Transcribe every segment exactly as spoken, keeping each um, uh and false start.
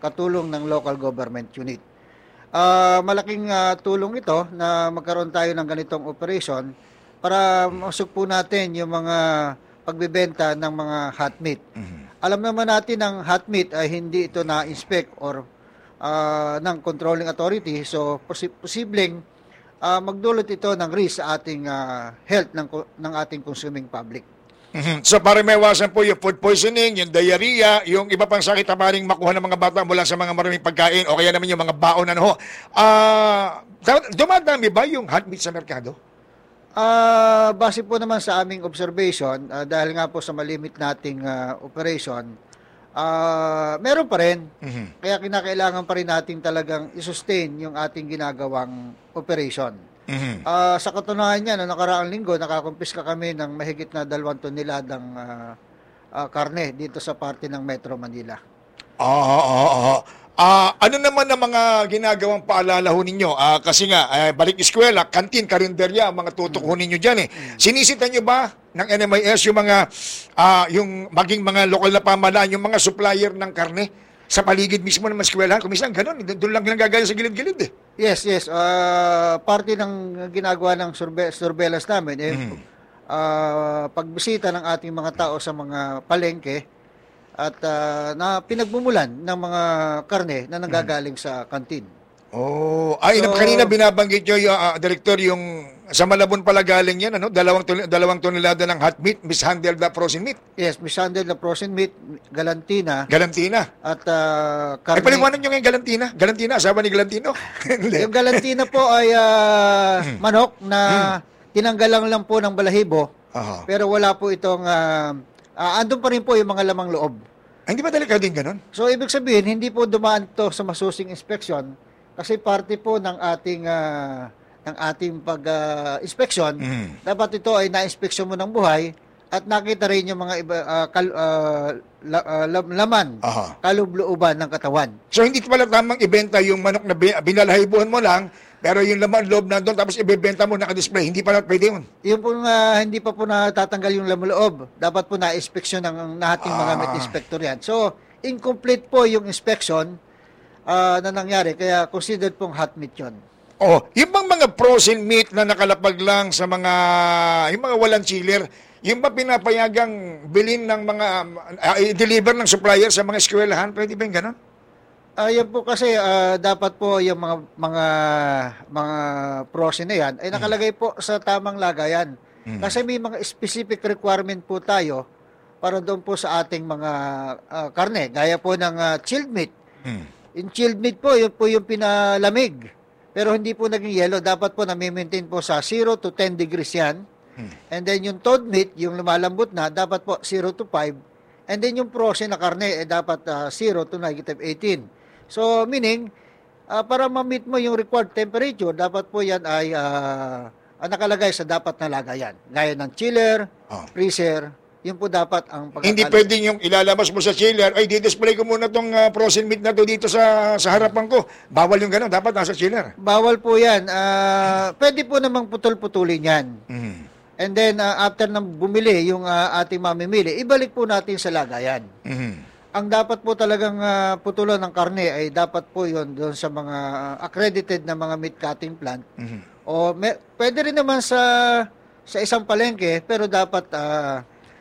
katulong ng local government unit. Uh, malaking uh, tulong ito na magkaroon tayo ng ganitong operation para masuk po natin yung mga pagbebenta ng mga hot meat. Mm-hmm. Alam naman natin ang hot meat ay hindi ito na-inspect or uh, ng controlling authority, so posi- posibleng uh, magdulot ito ng risk sa ating uh, health ng, ng ating consuming public. Mm-hmm. So para maiwasan po yung food poisoning, yung diarrhea, yung iba pang sakit na maring makuha ng mga bata mula sa mga maraming pagkain o kaya naman yung mga baon ano ho. Uh, dumadami ba yung hot meat sa merkado? Uh, base po naman sa aming observation, uh, dahil nga po sa malimit nating uh, operation, uh, meron pa rin. Mm-hmm. Kaya kinakailangan pa rin natin talagang i-sustain yung ating ginagawang operation. Mm-hmm. Uh, sa katunayan niya, no, nakaraang linggo, nakakumpiska kami ng mahigit na dalawang toneladang uh, uh, karne dito sa parte ng Metro Manila. Oo, oo, oo. Ah, ano naman ang mga ginagawang paalala ho ninyo? Ah, kasi nga, eh, balik eskwela, kantin, karinderya, ang mga tutok ho ninyo dyan eh. Sinisitan nyo ba ng N M I S yung mga, ah, yung maging mga lokal na pamahalaan, yung mga supplier ng karne sa paligid mismo ng mga eskwelahan? Kung minsan, ganun, doon lang ginagagaya sa gilid-gilid eh. Yes, yes. Uh, parte ng ginagawa ng surve- surveillance namin, eh, mm. uh, pagbisita ng ating mga tao sa mga palengke, at uh, na pinagmumulan ng mga karne na nanggagaling sa kantin. Oh, ay so, kanina binabanggit nyo yung uh, direktor yung sa Malabon pala galing yan, ano? Dalawang ton- dalawang tonelada ng hot meat, mishandled na frozen meat. Yes, mishandled na frozen meat, galantina. Galantina. At uh, karne. Ay paliwanag nyo ngayon galantina. Galantina, asawa ni Galantino. Yung galantina po ay uh, manok na hmm. tinanggalan lang po ng balahibo. Uh-huh. Pero wala po itong uh, Uh, andun pa rin po yung mga lamang loob. Ay, hindi ba talaga din ganun? So, ibig sabihin, hindi po dumaan to sa masusing inspeksyon kasi parte po ng ating uh, ng ating pag-inspeksyon. Uh, mm. Dapat ito ay na-inspeksyon mo ng buhay at nakita rin yung mga iba, uh, kal, uh, la, uh, laman, uh-huh. kaloob-looban ng katawan. So, hindi pala tamang ibenta yung manok na binalahibuhan mo lang, pero yung laman loob na doon, tapos ibebenta mo, naka-display. Hindi pala pwede yun. Yung po uh, hindi pa po natatanggal yung laman loob. Dapat po na-inspeksyon ng nating ah. mga meat inspector yan. So, incomplete po yung inspection uh, na nangyari. Kaya considered pong hot meat yun. Oh, yung bang mga frozen meat na nakalapag lang sa mga, yung mga walang chiller, yung ba pinapayagang bilhin ng mga, uh, i-deliver ng supplier sa mga eskwelahan? Pwede ba yung gano'n? Ayan uh, po kasi uh, dapat po yung mga mga mga frozen na yan ay nakalagay po sa tamang lagayan. Mm. Kasi may mga specific requirement po tayo para doon po sa ating mga uh, karne. Gaya po ng uh, chilled meat. Mm. Yung chilled meat po, yun po yung pinalamig. Pero hindi po naging yellow. Dapat po na-maintain po sa zero to ten degrees yan. Mm. And then yung thawed meat, yung lumalambot na, dapat po zero to five. And then yung frozen na karne, eh, dapat uh, zero to negative eighteen. So, meaning, uh, para ma-meet mo yung required temperature, dapat po yan ay uh, nakalagay sa dapat na lagayan. Gaya ng chiller, oh. freezer, yun po dapat ang pagkakalagay. Hindi pwedeng yung ilalabas mo sa chiller, ay, di-display ko muna itong uh, frozen meat na to dito sa, sa harapan ko. Bawal yung gano'n, dapat nasa chiller. Bawal po yan. Uh, pwede po namang putol-putulin yan. Mm-hmm. And then, uh, after nang bumili yung uh, ating mamimili, ibalik po natin sa lagayan. Mm-hmm. Ang dapat po talagang uh, putulan ng karne ay dapat po yon doon sa mga uh, accredited na mga meat cutting plant. Mm-hmm. O may, pwede rin naman sa sa isang palengke pero dapat uh,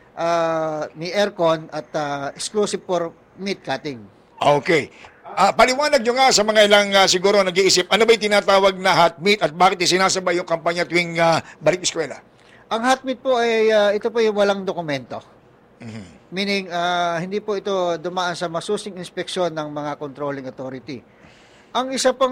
uh, may aircon at uh, exclusive for meat cutting. Okay. Uh, paliwanag nyo nga sa mga ilang uh, siguro nag-iisip, ano ba yung tinatawag na hot meat at bakit isinasabay yung kampanya tuwing uh, balik eskwela? Ang hot meat po ay uh, ito po yung walang dokumento. Mm-hmm. Meaning, uh, hindi po ito dumaan sa masusing inspeksyon ng mga controlling authority. Ang isa pang,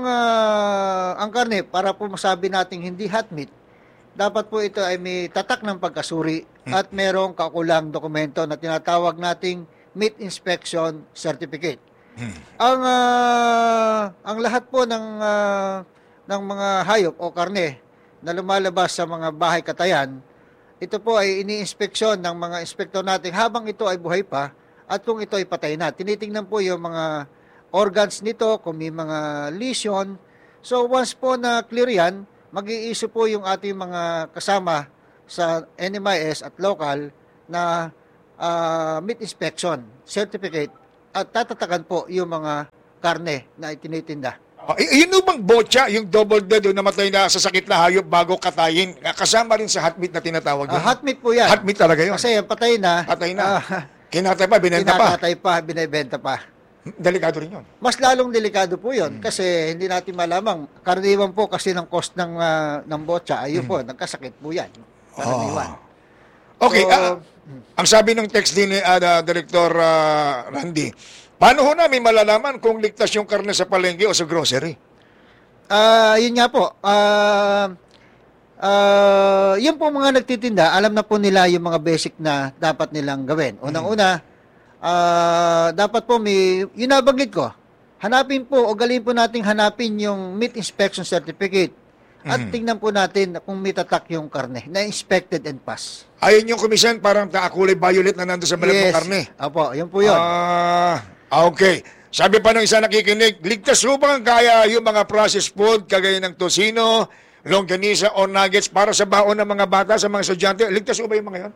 uh, ang karne, para po masabi nating hindi hot meat, dapat po ito ay may tatak ng pagkasuri at merong kakulang dokumento na tinatawag nating Meat Inspection Certificate. Hmm. Ang uh, ang lahat po ng uh, ng mga hayop o karne na lumalabas sa mga bahay katayan, ito po ay iniinspeksyon ng mga inspektor natin habang ito ay buhay pa at kung ito ay patay na. Tinitingnan po yung mga organs nito, kung may mga lesion. So once po na clear yan, mag-i-issue po yung ating mga kasama sa N M I S at local na uh, meat inspection certificate at tatatakan po yung mga karne na itinitinda. Oh, y- yun bang botya, yung double dead, yung namatay na sa sakit na hayop bago katayin, kasama rin sa hot meat na tinatawag yun? Uh, hot meat po yan. Hot meat talaga yun? Kasi yung patay na. Patay na. Uh, Kinatay pa, binenta pa. Kinakatay pa, binibenta pa. Delikado rin yun. Mas lalong delikado po yun hmm. kasi hindi natin malamang. Karaniwan po kasi ng cost ng, uh, ng botya, ayun hmm. po, nagkasakit po yan. Karaniwan. Oh. Okay, so, uh, ang sabi ng text din ni uh, Director uh, Randy, paano ho namin malalaman kung ligtas yung karne sa palengke o sa grocery? Ah, uh, yun nga po. Ah, uh, uh, yun po mga nagtitinda, alam na po nila yung mga basic na dapat nilang gawin. Unang-una, uh, dapat po may, yun nabanggit ko, hanapin po o galin po nating hanapin yung meat inspection certificate at mm-hmm. tingnan po natin kung may tatak yung karne na inspected and pass. Ayun yung komisyon, parang kulay violet na nandun sa balat yes. ng karne. Apo, yun po yun. Ah, uh, okay. Sabi pa ng isa nakikinig, ligtas ho bang kaya yung mga processed food kagaya ng tosino, longganisa o nuggets para sa baon ng mga bata, sa mga estudyante? Ligtas ho ba yung mga yun?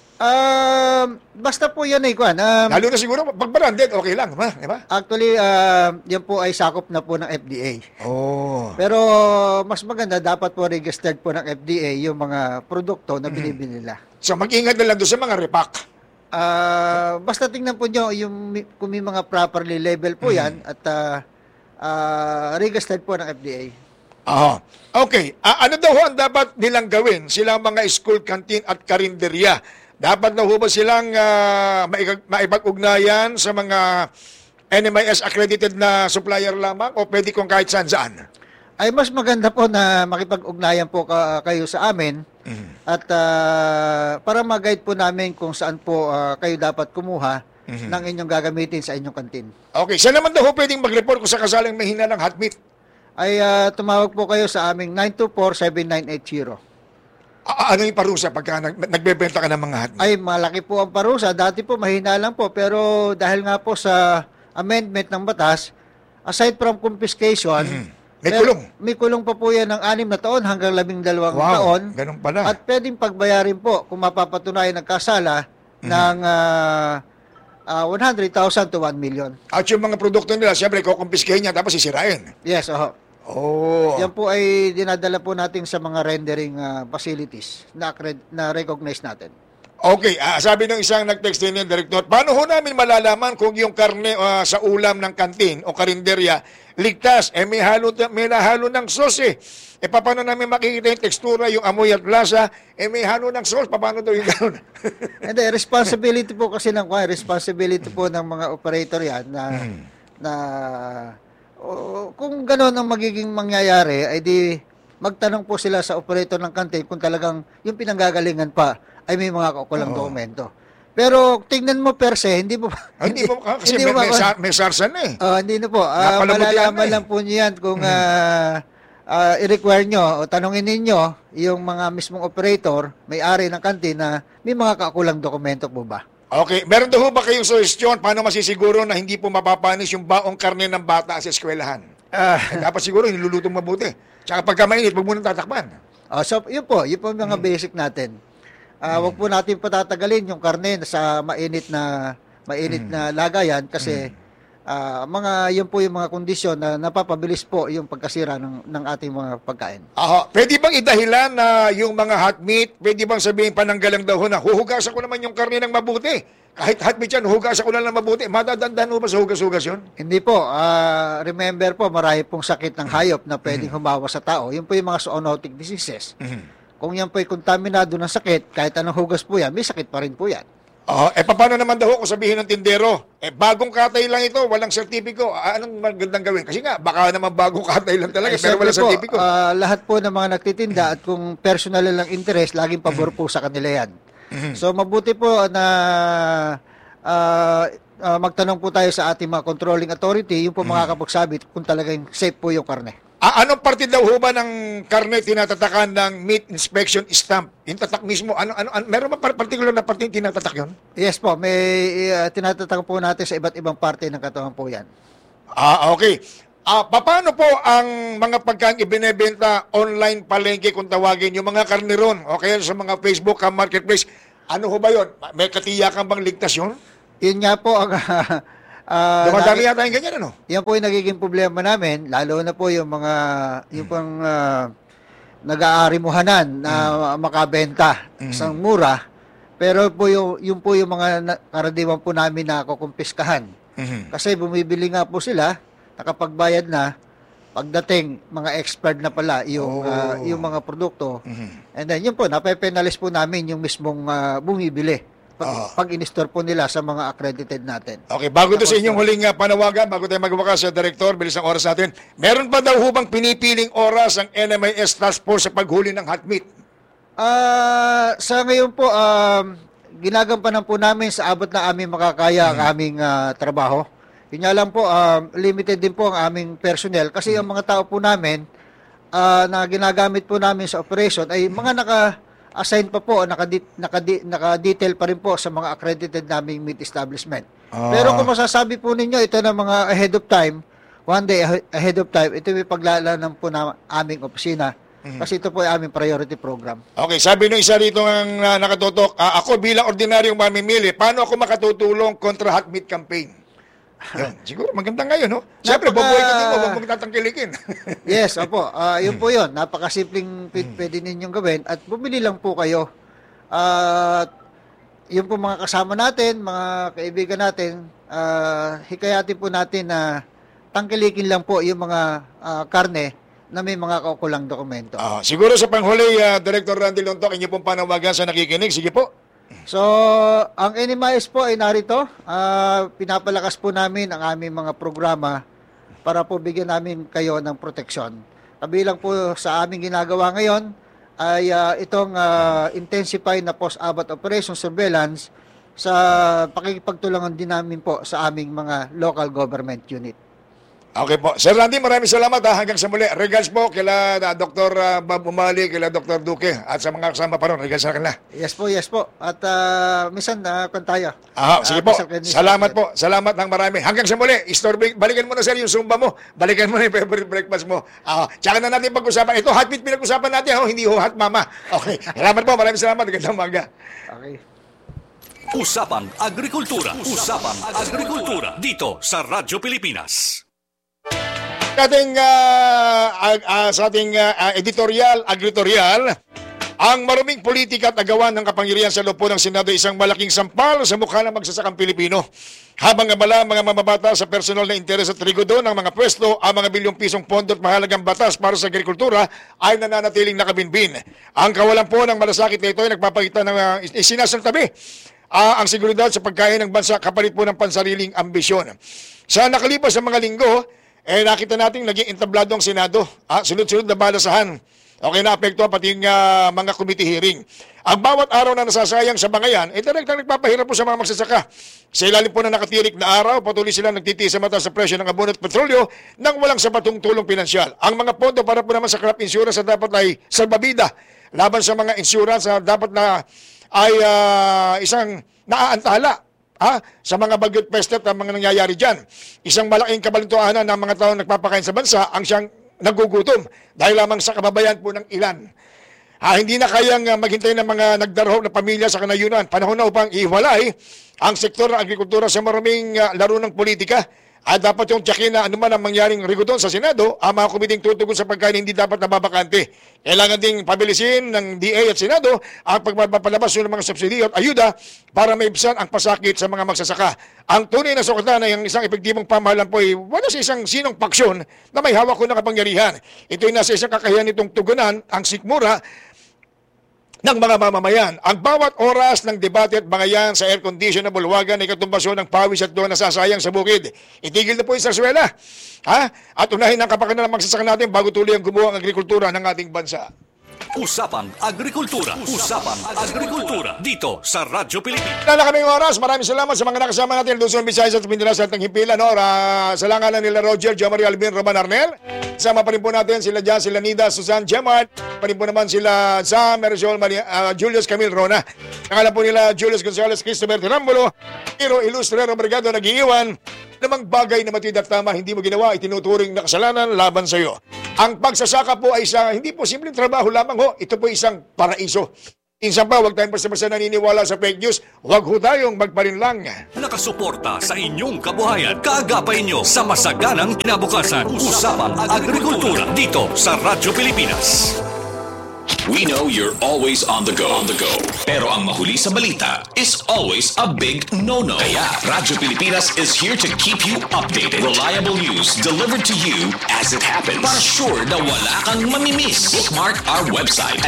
Um, basta po yan eh, Kwan. Um, Lalo na siguro, pag branded, okay lang, ba? Diba? Actually, uh, yan po ay sakop na po ng F D A. Oh. Pero mas maganda, dapat po registered po ng F D A yung mga produkto na binibili nila. So mag-ingat na lang doon sa mga repack. Uh, basta tingnan po nyo yung, kung may mga properly label po yan at uh, uh, registered po ng F D A. Ah, okay. Uh, ano daw ang dapat nilang gawin? Silang mga school canteen at karinderya. Dapat na ba silang uh, maipag-ugnayan sa mga N M I S accredited na supplier lamang o pwede kung kahit saan-saan? Ay mas maganda po na makipag-ugnayan po ka, kayo sa amin mm-hmm. at uh, para mag-guide po namin kung saan po uh, kayo dapat kumuha mm-hmm. ng inyong gagamitin sa inyong kantin. Okay. Saan naman daw pwedeng mag-report kung sakasalang may hina ng hot meat? Ay uh, tumawag po kayo sa aming nine two four, seven nine eight zero. A- ano yung parusa pagka nag- nagbebenta ka ng mga hot meat? Ay malaki po ang parusa. Dati po mahina lang po pero dahil nga po sa amendment ng batas, aside from confiscation, mm-hmm. may kulong. May kulong pa po yan ng anim na taon hanggang labing dalawang wow, taon. Ganun pala. At pwedeng pagbayarin po kung mapapatunayan nagkasala mm-hmm. ng uh, uh, one hundred thousand to one million. At yung mga produkto nila, siyempre, kukumpiskahin niya tapos sisirain. Yes, oho. Oh. Yan po ay dinadala po natin sa mga rendering uh, facilities na, na recognize natin. Okay, uh, sabi ng isang nag-text din yung Director, paano ho namin malalaman kung yung karne uh, sa ulam ng kantin o karinderya ligtas, eh may halo, may nahalo ng sauce eh. Eh paano namin makikita yung tekstura, yung amoy at lasa, eh may halo ng sauce, paano daw yung gano'n? Hindi, responsibility po kasi ng responsibility po ng mga operator yan na, hmm. na o, kung gano'n ang magiging mangyayari, ay di magtanong po sila sa operator ng kantin kung talagang yung pinanggagalingan pa ay may mga kaukulang oh. dokumento. Pero tingnan mo per se, hindi po ah, hindi po kasi hindi may, may, sa, may sarsan na eh. Oh, hindi na po. Uh, malalaman lang po niyo yan kung hmm. uh, uh, i-require nyo o tanongin ninyo yung mga mismong operator, may-ari ng kantin na may mga kaukulang dokumento po ba? Okay. Meron daw ba kayong suggestion paano masisiguro na hindi po mapapanis yung baong karne ng bata sa eskwelahan? Uh, eh, dapat siguro nilulutong mabuti. Tsaka pagka mainit, huwag muna tatakpan. Oh, so, yun po. Yun po yung mga hmm. basic natin. Uh, wag po natin patatagalin yung karne sa mainit na mainit mm. na lagayan kasi mm. uh, mga yun po yung mga kondisyon na napapabilis po yung pagkasira ng ng ating mga pagkain. Aha, pwede bang idahilan na yung mga hot meat, pwede bang sabihin pananggalang daw na huhugasan ko naman yung karne ng mabuti? Kahit hot meat yan, huhugasan ko na lang mabuti. Madadandan mo ba sa hugas-hugas yun? Hindi po. Uh, remember po, marami pong sakit ng hayop na pwedeng mm. humawa sa tao. Yun po yung mga zoonotic diseases. Mm. Kung yan po ay kontaminado ng sakit, kahit anong hugas po yan, may sakit pa rin po yan. Oh, eh paano naman daw kung sabihin ng tindero, eh bagong katay lang ito, walang sertipiko, ah, anong magandang gawin? Kasi nga, baka naman bagong katay lang talaga, eh, pero walang sertipiko. Uh, lahat po ng mga nagtitinda at kung personal lang interest, laging pabor po sa kanila yan. So mabuti po na uh, uh, magtanong po tayo sa ating mga controlling authority, yung po makakapagsabi kung talagang safe po yung karne. Ah, anong parte daw ho ba ng karne tinatatakan ng meat inspection stamp? Yung tatak mismo, ano, ano, ano meron ba particular na parte yung tinatatak yun? Yes po, may uh, tinatatak po natin sa iba't ibang parte ng katawan po yan. Ah, okay. Ah, paano po ang mga pagkain ibinebenta online palengke kung tawagin, yung mga karniron o kaya sa mga Facebook uh, marketplace, ano ho ba yun? May katiyakan bang ligtas yun? Yun nga po ang... Uh, Ah, Dumadami naki- yata yung ganyan, ano? yan po yung nagiging problema namin, lalo na po yung mga, yung pang ah, nag-aarimuhanan na makabenta sa mura. Pero po yung, yung po yung mga na, karaniwan po namin na kukumpiskahan. Mhm. Kasi bumibili nga po sila, nakapagbayad na, pagdating mga expired na pala yung Oh. ah, yung mga produkto. Mhm. And then yun po, nape-penalize po namin yung mismong ah, bumibili. Pag, Ah. pag in-store po nila sa mga accredited natin. Okay, bago to sa Tapos, inyong huling uh, panawagan, bago tayo magwakas sa Director, bilis ang oras natin. Meron pa daw hubang pinipiling oras ang N M I S Task Force sa paghuli ng hot meat? Ah, sa ngayon po, um, ginagampanan po namin sa abot na aming makakaya ang aming ah, trabaho. Yun nga lang po, um, limited din po ang aming personnel kasi ang mga tao po namin ah, na ginagamit po namin sa operation ay mga naka-assign pa po, naka-de- naka-de- naka-detail pa rin po sa mga accredited naming meat establishment. Ah. Pero kung masasabi po ninyo, ito na mga ahead of time, one day ahe- ahead of time, ito yung paglalanan po na aming opisina. Kasi ito po ay aming priority program. Okay, sabi nung isa rito ang uh, nakatutok, ah, ako bilang ordinaryong mamimili, paano ako makatutulong kontra hot meat campaign? Yun, siguro maganda ngayon, no? Siyempre, Napaka- boboy ko din mo, huwag mong tatangkilikin. Yes, opo. Ah, yun po yun. Napakasimpleng p- pwede ninyong gawin at bumili lang po kayo. At yun po mga kasama natin, mga kaibigan natin, ah, hikayatin po natin na tangkilikin lang po yung mga ah, karne na may mga kaukulang dokumento. Ah, siguro sa panghuli, uh, Director Randy Lontok, inyo pong panawagan sa nakikinig. Sige po. So, ang N M I S po ay narito. Ah, pinapalakas po namin ang aming mga programa para po bigyan namin kayo ng proteksyon. Kabilang po sa aming ginagawa ngayon ay ah, itong ah, intensified na post-abot operation surveillance sa pakikipagtulungan din namin po sa aming mga local government unit. Okay po. Sir Randy, maraming salamat ha. Hanggang sa muli. Regards po kila uh, Doctor Uh, Bob Umali, kila Doctor Duque, at sa mga kasama pa ron. Regards sa kanila. Yes po, yes po. At uh, minsan, uh, kung tayo. Ah, sige Ah, po. Mister Kenny, Salamat Sir. po. Salamat ng marami. Hanggang sa muli. Istorbe, balikan mo na sir yung Zumba mo. Balikan mo na yung favorite breakfast mo. Ah, tsaka na natin pag-usapan. Ito, hot meat pinag-usapan natin. Oh, hindi ho hot mama. Okay. Salamat po. Maraming salamat. Gandang umaga. Okay. Usapang Agrikultura. Usapang Agrikultura. Dito sa Radyo Pilipinas. Ating, ah, ag- ah, sa ating ah, ah, editorial, agritorial, ang maruming politika at agawan ng kapangyarihan sa loob po ng Senado isang malaking sampal sa mukha ng magsasakang Pilipino. Habang abala ang mga mamabata sa personal na interes at trigodo ng mga pwesto, ang mga bilyong pisong pondo at mahalagang batas para sa agrikultura ay nananatiling nakabinbin. Ang kawalan po ng malasakit na ito ay nagpapakita ng uh, isinasantabi uh, ang seguridad sa pagkain ng bansa kapalit po ng pansariling ambisyon. Sa nakalipas sa mga linggo, eh nakita natin naging entablado ang Senado. Ah, sunod-sunod na balasahan. Okay, naapektuhan pati yung uh, mga committee hearing. Ang bawat araw na nasasayang sa bangayan, eh talagang nagpapahirap po sa mga magsasaka. Sa ilalim po na nakatirik na araw, patuloy sila nagtitiis sa mata sa presyo ng abono at petrolyo nang walang sapatong tulong pinansyal. Ang mga pondo para po naman sa crop insurance na dapat ay salbabida laban sa mga insurance na dapat na ay uh, isang naaantala. Ha? Sa mga bagyo at peste at mga nangyayari dyan. Isang malaking kabalintuanan ng mga taong nagpapakain sa bansa ang siyang nagugutom dahil lamang sa kababayan po ng ilan. Ha, hindi na kayang uh, maghintay ng mga nagdarahok na pamilya sa kanayunan. Panahon na upang ihiwalay ang sektor ng agrikultura sa maraming uh, laro ng politika. At dapat yung tiyakin na anuman ang mangyaring rigodon sa Senado, ang mga komiting tutugon sa pagkain hindi dapat nababakante. Kailangan ding pabilisin ng D A at Senado ang pagpapalabas ng mga subsidiyo at ayuda para maibsan ang pasakit sa mga magsasaka. Ang tunay na sukatan ay ang isang epektibong pamahalaan po ay wala sa isang sinong paksyon na may hawak ko ng kapangyarihan. Ito ay nasa isang kakayahan nitong tugunan ang sikmura ng mga mamamayan. Ang bawat oras ng debate at bangayan sa air-condition na bulwagan ay katumbasyon ng pawis at doon nasasayang sa bukid. Itigil na po yung sarsuela. Ha? At unahin ang kapakanan ng magsasaka natin bago tuloy ang gumawa ang agrikultura ng ating bansa. Usapang Agrikultura. Usapang Agrikultura. Dito sa Radyo Pilipinas. Wala na kaming oras. Maraming salamat sa mga nakasama natin. Luzon, Visayas at Mindanao sa ating himpilan. No? Ra- sa langalan nila Roger, Jomari, Alvin, Roman Arnel. Sama pa rin po natin sila Jan, sila Nida, Susan, Gemard. Pa rin po naman sila Sam, Marisol, Maria, uh, Julius Camille Rona. Nangalan po nila Julius Gonzalez, Christopher Tirambulo, Hiro Ilustrero Brigado nag-iiwan. Namang bagay na matidak tama hindi mo ginawa, itinuturing na kasalanan laban sa iyo. Ang pagsasaka po ay isang hindi po simpleng trabaho lamang ho. Ito po isang paraiso. Insan pa, huwag tayong basta-basta naniniwala sa fake news. Huwag ho tayong magparinlang. Nakasuporta sa inyong kabuhayan. Kaagapay nyo sa masaganang kinabukasan. Usapang Agrikultura dito sa Radyo Pilipinas. We know you're always on the go. On the go. Pero ang mahuli sa balita is always a big no-no. Kaya Radyo Pilipinas is here to keep you updated. Reliable news delivered to you as it happens. Para sure na wala kang mamimiss. Bookmark our website